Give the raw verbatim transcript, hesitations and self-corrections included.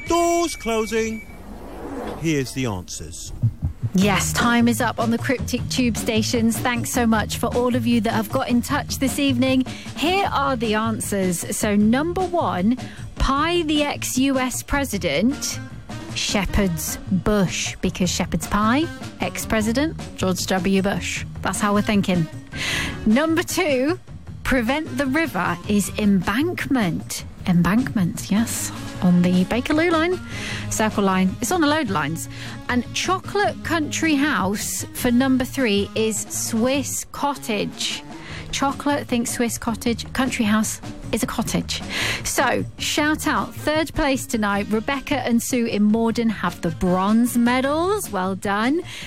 Doors closing. Here's the answers. Yes, time is up on the Cryptic Tube stations. Thanks so much for all of you that have got in touch this evening. Here are the answers. So number one, pie the ex-U S president, Shepherd's Bush, because Shepherd's pie, ex-president, George W. Bush. That's how we're thinking. Number two, prevent the river is embankment. Embankment, yes, on the Bakerloo line, Circle line. It's on a load of lines. And chocolate country house for number three is Swiss cottage. Chocolate, think Swiss cottage. Country house is a cottage. So, shout out. Third place tonight. Rebecca and Sue in Morden have the bronze medals. Well done.